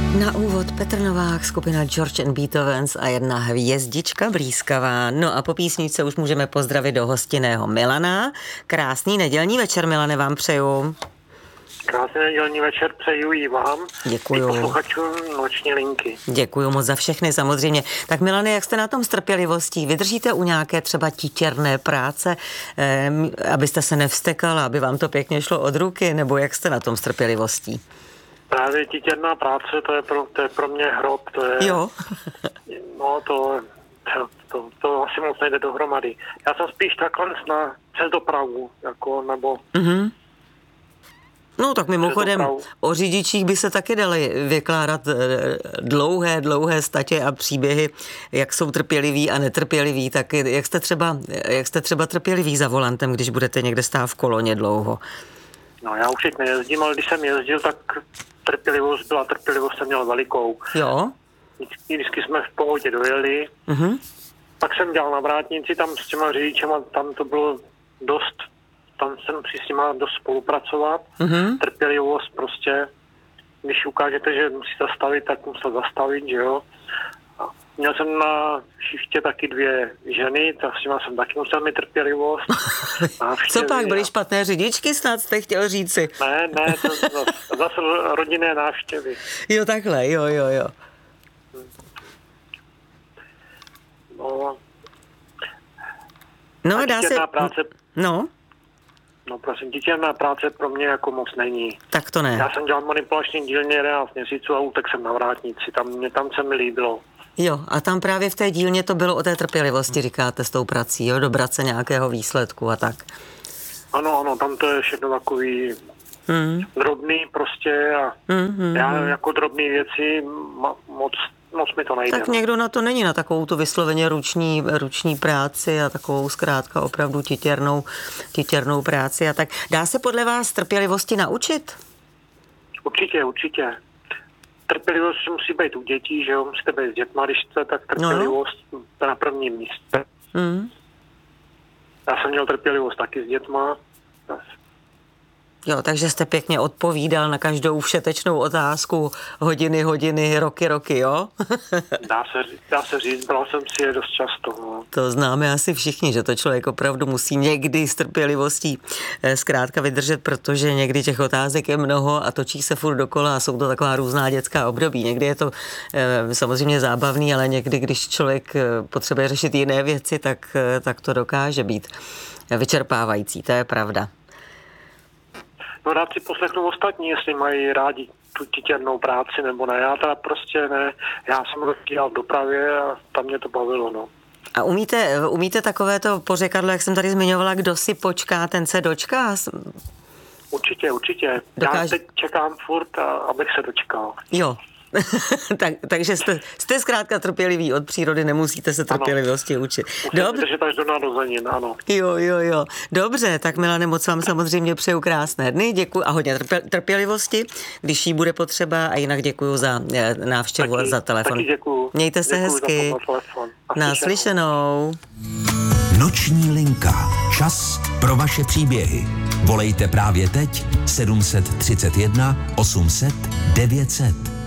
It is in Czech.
Na úvod Petr Novák, skupina George and Beethovens a jedna hvězdička blízkavá. No a po písničce už můžeme pozdravit do hostinného Milana. Krásný nedělní večer, Milane, vám přeju. Krásný nedělní večer přeju i vám. Děkuju. I posluchačům Noční linky. Děkuju moc za všechny, samozřejmě. Tak Milane, jak jste na tom s trpělivostí? Vydržíte u nějaké třeba titěrné práce, abyste se nevstekala, aby vám to pěkně šlo od ruky, nebo jak jste na tom s trpělivostí? Právě titěrná práce, to je pro mě hrob. To je, jo. No to asi moc nejde dohromady. Já jsem spíš takhle přes dopravu, jako, nebo... Mm-hmm. No tak mimochodem o řidičích by se taky daly vykládat dlouhé statě a příběhy, jak jsou trpěliví a netrpěliví. Tak jak jste třeba trpěliví za volantem, když budete někde stát v koloně dlouho? No já už teď nejezdím, ale když jsem jezdil, tak trpělivost jsem měl velikou. Jo? Vždycky jsme v pohodě dojeli. Mhm. Pak jsem dělal na vrátnici, tam s těma řidičema, tam to bylo dost, tam jsem si s nima dost spolupracovat. Mhm. Trpělivost prostě, když ukážete, že musí zastavit, tak musel zastavit, že jo. A měl jsem na šichtě taky 2 ženy, tak s nima jsem taky musel mít trpělivost. Co pak, byly špatné řidičky, snad jste chtěl říci? Ne, to zase rodinné návštěvy. Jo, takhle, jo. No, dá se... práce... No, prosím, titěrná práce pro mě jako moc není. tak to ne. Já jsem dělal manipulační dílně 11 měsíců a utek jsem na vrátnici. Tam se mi líbilo. Jo, a tam právě v té dílně to bylo o té trpělivosti, říkáte, s tou prací, jo, dobrat se nějakého výsledku a tak. Ano, tam to je všechno takový drobný prostě a já jako drobný věci moc mi to nejde. Tak někdo na to není, na takovou tu vysloveně ruční práci a takovou zkrátka opravdu titěrnou práci a tak. Dá se podle vás trpělivosti naučit? Určitě. Trpělivost musí být u dětí, že jo, musíte být s dětma, když jste, tak trpělivost na prvním místě. Já jsem měl trpělivost taky s dětma. Jo, takže jste pěkně odpovídal na každou všetečnou otázku, hodiny, roky, jo? Dá se říct, bral jsem si je dost často. No. To známe asi všichni, že to člověk opravdu musí někdy s trpělivostí zkrátka vydržet, protože někdy těch otázek je mnoho a točí se furt dokola a jsou to taková různá dětská období. Někdy je to samozřejmě zábavný, ale někdy, když člověk potřebuje řešit jiné věci, tak to dokáže být vyčerpávající, to je pravda. No rád si poslechnu ostatní, jestli mají rádi tu titěrnou práci nebo ne. Já teda prostě ne. Já jsem dělal v dopravě a tam mě to bavilo, no. A umíte takovéto pořekadlo, jak jsem tady zmiňovala, kdo si počká, ten se dočká? Určitě. Já teď čekám furt, abych se dočkal. Jo. Takže jste zkrátka trpěliví od přírody, nemusíte se trpělivosti učit. Musím držet až do narozenin, ano. Jo. Dobře, tak Milane, moc vám samozřejmě přeju krásné dny, děkuji a hodně trpělivosti, když jí bude potřeba, a jinak děkuji za návštěvu a za telefon. Taky děkuji. Mějte se hezky. Naslyšenou. Noční linka. Čas pro vaše příběhy. Volejte právě teď 731 800 900.